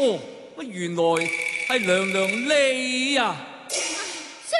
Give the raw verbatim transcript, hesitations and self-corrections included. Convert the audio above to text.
哦，乜原來係娘娘你啊！